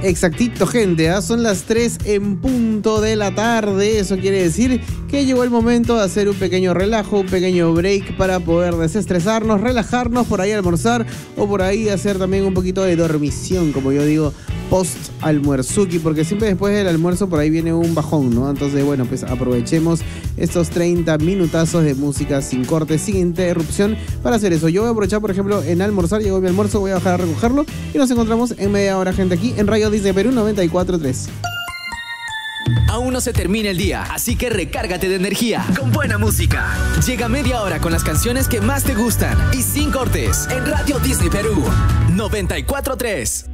Exactito, gente, son las 3 en punto de la tarde. Eso quiere decir que llegó el momento de hacer un pequeño relajo, un pequeño break para poder desestresarnos, relajarnos, por ahí almorzar o por ahí hacer también un poquito de dormición, como yo digo, post almuerzuki, porque siempre después del almuerzo por ahí viene un bajón, ¿no? Entonces, bueno, pues aprovechemos estos 30 minutazos de música sin corte, sin interrupción para hacer eso. Yo voy a aprovechar, por ejemplo, en almorzar, llegó mi almuerzo, voy a bajar a recogerlo y nos encontramos en media hora, gente, aquí en Radio Disney Perú 94.3. Aún no se termina el día, así que recárgate de energía con buena música. Llega media hora con las canciones que más te gustan y sin cortes en Radio Disney Perú 94.3.